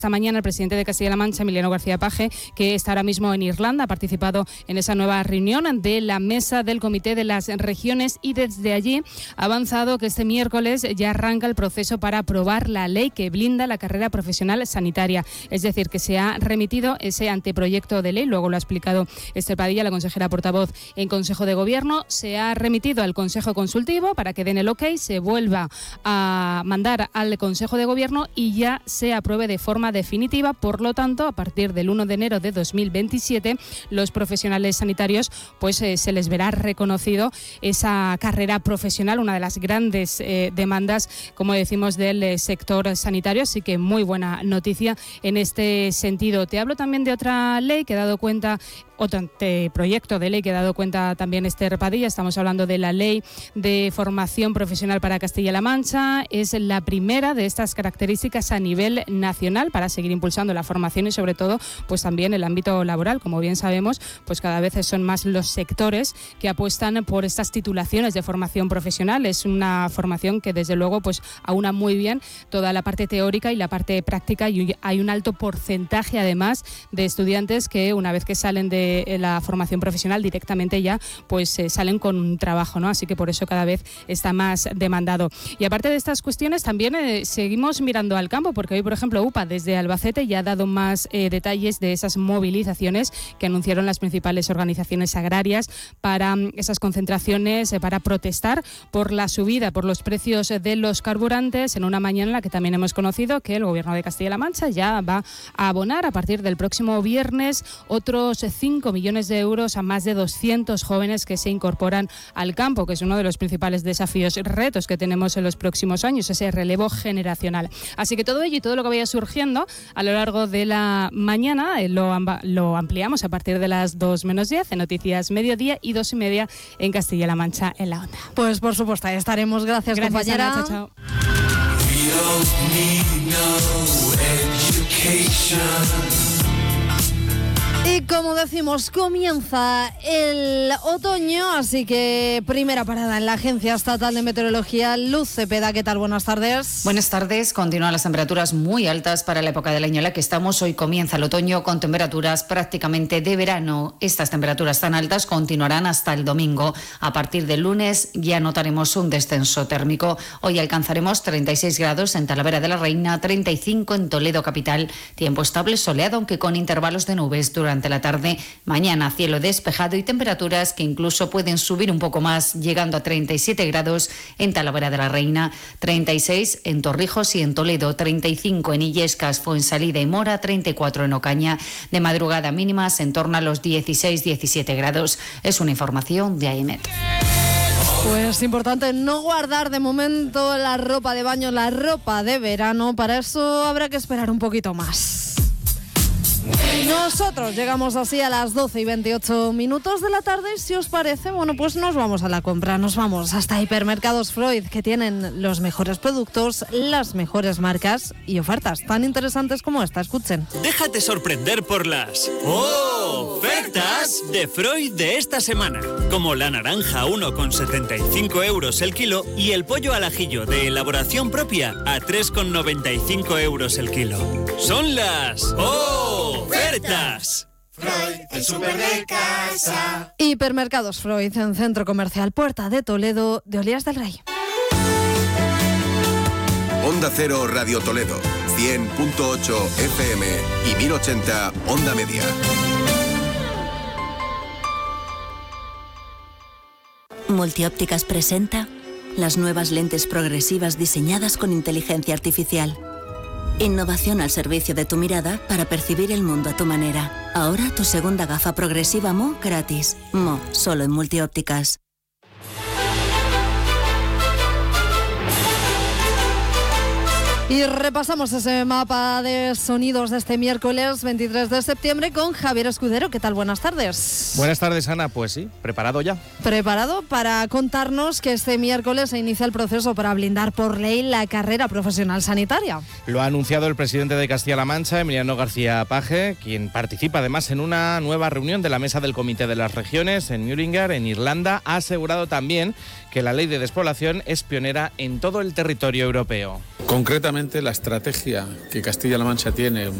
Esta mañana el presidente de Castilla-La Mancha, Emiliano García Paje, que está ahora mismo en Irlanda, ha participado en esa nueva reunión de la mesa del Comité de las Regiones y desde allí ha avanzado que este miércoles ya arranca el proceso para aprobar la ley que blinda la carrera profesional sanitaria. Es decir, que se ha remitido ese anteproyecto de ley, luego lo ha explicado Esther Padilla, la consejera portavoz en Consejo de Gobierno, se ha remitido al Consejo Consultivo para que den el ok, se vuelva a mandar al Consejo de Gobierno y ya se apruebe de forma definitiva. Por lo tanto, a partir del 1 de enero de 2027, los profesionales sanitarios pues se les verá reconocido esa carrera profesional, una de las grandes demandas, como decimos, del sector sanitario. Así que muy buena noticia en este sentido. Te hablo también de otra ley que ha dado cuenta, otro proyecto de ley que ha dado cuenta también Esther Padilla. Estamos hablando de la Ley de Formación Profesional para Castilla-La Mancha. Es la primera de estas características a nivel nacional para seguir impulsando la formación y sobre todo pues también el ámbito laboral. Como bien sabemos, pues cada vez son más los sectores que apuestan por estas titulaciones de formación profesional. Es una formación que desde luego pues aúna muy bien toda la parte teórica y la parte práctica, y hay un alto porcentaje además de estudiantes que una vez que salen de la formación profesional directamente ya pues salen con un trabajo, ¿no? Así que por eso cada vez está más demandado. Y aparte de estas cuestiones también seguimos mirando al campo, porque hoy por ejemplo UPA desde Albacete ya ha dado más detalles de esas movilizaciones que anunciaron las principales organizaciones agrarias para esas concentraciones para protestar por la subida, por los precios de los carburantes, en una mañana en la que también hemos conocido que el Gobierno de Castilla-La Mancha ya va a abonar a partir del próximo viernes otros 5 millones de euros a más de 200 jóvenes que se incorporan al campo, que es uno de los principales desafíos y retos que tenemos en los próximos años, ese relevo generacional. Así que todo ello y todo lo que vaya surgiendo a lo largo de la mañana lo ampliamos a partir de las 2 menos 10 en Noticias Mediodía y 2 y media en Castilla-La Mancha en la Onda. Pues por supuesto, ahí estaremos. Gracias compañera. Ana, chao. Y como decimos, comienza el otoño, así que primera parada en la Agencia Estatal de Meteorología. Luz Cepeda, ¿qué tal? Buenas tardes. Buenas tardes. Continúan las temperaturas muy altas para la época del año en la que estamos. Hoy comienza el otoño con temperaturas prácticamente de verano. Estas temperaturas tan altas continuarán hasta el domingo. A partir del lunes ya notaremos un descenso térmico. Hoy alcanzaremos 36 grados en Talavera de la Reina, 35 en Toledo capital. Tiempo estable soleado, aunque con intervalos de nubes durante la tarde. Mañana cielo despejado y temperaturas que incluso pueden subir un poco más, llegando a 37 grados en Talavera de la Reina, 36 en Torrijos y en Toledo, 35 en Illescas, Fuensalida y Mora, 34 en Ocaña. De madrugada mínimas en torno a los 16-17 grados. Es una información de AEMET. Pues importante no guardar de momento la ropa de baño, la ropa de verano. Para eso habrá que esperar un poquito más. Nosotros llegamos así a las 12:28 de la tarde. Si os parece, bueno, pues nos vamos a la compra. Nos vamos hasta Hipermercados Freud, que tienen los mejores productos, las mejores marcas y ofertas tan interesantes como esta. Escuchen. Déjate sorprender por las ofertas de Freud de esta semana. Como la naranja a 1,75 euros el kilo y el pollo al ajillo de elaboración propia a 3,95 euros el kilo. Son las ofertas. Freud, el súper de casa. Hipermercados Freud, en Centro Comercial Puerta de Toledo, de Olías del Rey. Onda Cero Radio Toledo, 100.8 FM y 1080 Onda Media. Multiópticas presenta las nuevas lentes progresivas diseñadas con inteligencia artificial. Innovación al servicio de tu mirada para percibir el mundo a tu manera. Ahora tu segunda gafa progresiva Mo gratis. Mo, solo en Multiópticas. Y repasamos ese mapa de sonidos de este miércoles 23 de septiembre con Javier Escudero. ¿Qué tal? Buenas tardes. Buenas tardes, Ana. Pues sí, preparado ya. Preparado para contarnos que este miércoles se inicia el proceso para blindar por ley la carrera profesional sanitaria. Lo ha anunciado el presidente de Castilla-La Mancha, Emiliano García Paje, quien participa además en una nueva reunión de la Mesa del Comité de las Regiones en Mullingar, en Irlanda. Ha asegurado también que la ley de despoblación es pionera en todo el territorio europeo. Concretamente, la estrategia que Castilla-La Mancha tiene